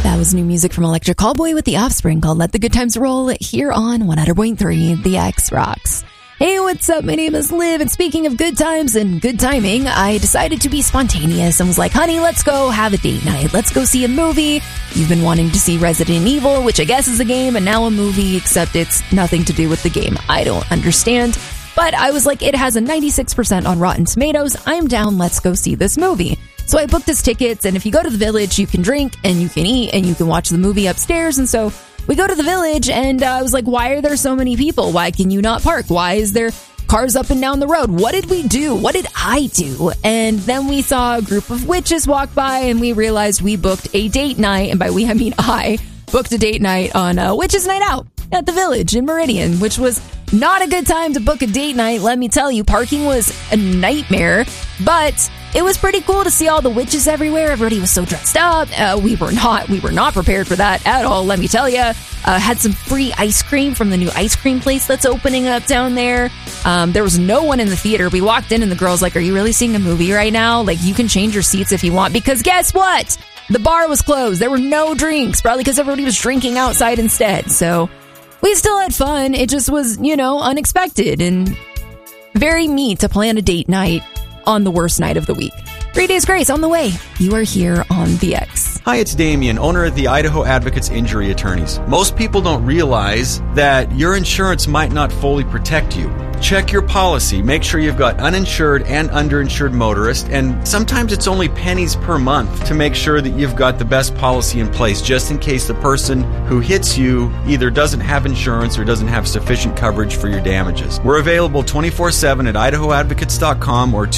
That was new music from Electric Callboy with The Offspring called Let the Good Times Roll here on 100.3 The X Rocks. Hey, what's up? My name is Liv, and speaking of good times and good timing, I decided to be spontaneous and was like, honey, let's go have a date night. Let's go see a movie. You've been wanting to see Resident Evil, which I guess is a game, and now a movie, except it's nothing to do with the game. I don't understand. But I was like, it has a 96% on Rotten Tomatoes. I'm down. Let's go see this movie. So I booked his tickets, and if you go to the Village, you can drink and you can eat and you can watch the movie upstairs. And so we go to the Village, and I was like, why are there so many people? Why can you not park? Why is there cars up and down the road? What did we do? What did I do? And then we saw a group of witches walk by, and we realized we booked a date night. And by we, I mean I booked a date night on Witches Night Out at the Village in Meridian, which was not a good time to book a date night. Let me tell you, parking was a nightmare, but it was pretty cool to see all the witches everywhere. Everybody was so dressed up. We were not prepared for that at all. Let me tell you, had some free ice cream from the new ice cream place that's opening up down there. There was no one in the theater. We walked in and the girl's like, are you really seeing a movie right now? Like, you can change your seats if you want, because guess what? The bar was closed. There were no drinks, probably because everybody was drinking outside instead. So we still had fun. It just was, unexpected and very me to plan a date night on the worst night of the week. 3 Days Grace on the way. You are here on The X. Hi, it's Damien, owner of the Idaho Advocates Injury Attorneys. Most people don't realize that your insurance might not fully protect you. Check your policy. Make sure you've got uninsured and underinsured motorists, and sometimes it's only pennies per month to make sure that you've got the best policy in place, just in case the person who hits you either doesn't have insurance or doesn't have sufficient coverage for your damages. We're available 24/7 at idahoadvocates.com or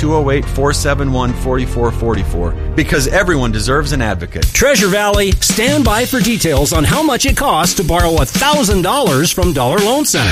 208-471-4444, because everyone deserves an advocate. Treasure Valley, stand by for details on how much it costs to borrow $1,000 from Dollar Loan Center.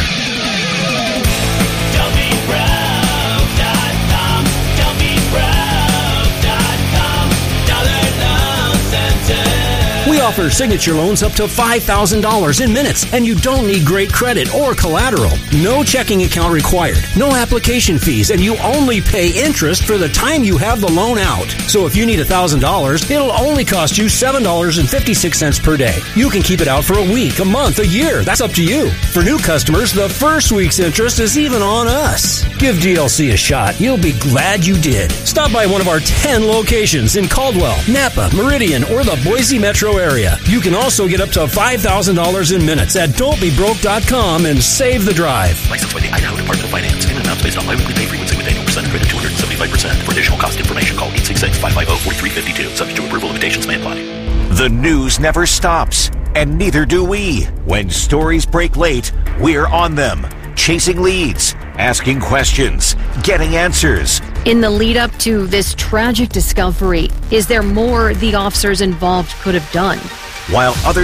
We offer signature loans up to $5,000 in minutes, and you don't need great credit or collateral. No checking account required, no application fees, and you only pay interest for the time you have the loan out. So if you need $1,000, it'll only cost you $7.56 per day. You can keep it out for a week, a month, a year. That's up to you. For new customers, the first week's interest is even on us. Give DLC a shot. You'll be glad you did. Stop by one of our 10 locations in Caldwell, Napa, Meridian, or the Boise metro area. You can also get up to $5,000 in minutes at don'tbebroke.com and save the drive. Licensed by the Idaho Department of Finance. Payment amounts based on biweekly pay frequency with annual percent credit 275%. For additional cost information, call 866-550-4352. Subject to approval, limitations may apply. The news never stops, and neither do we. When stories break late, we're on them. Chasing leads, asking questions, getting answers. In the lead up to this tragic discovery, is there more the officers involved could have done? While others